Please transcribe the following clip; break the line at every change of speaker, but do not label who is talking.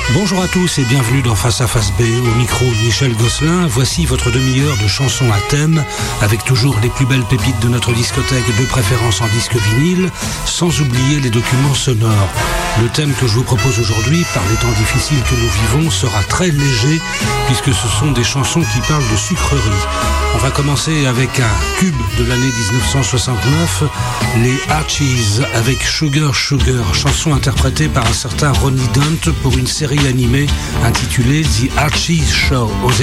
Bonjour à tous et bienvenue dans Face à Face B, au micro Michel Gosselin. Voici votre demi-heure de chansons à thème, avec toujours les plus belles pépites de notre discothèque, de préférence en disque vinyle, sans oublier les documents sonores. Le thème que je vous propose aujourd'hui, par les temps difficiles que nous vivons, sera très léger, puisque ce sont des chansons qui parlent de sucreries. On va commencer avec un cube de l'année 1969, les Archies avec Sugar Sugar, chanson interprétée par un certain Ronnie Dunt pour une série animée intitulée The Archies Show.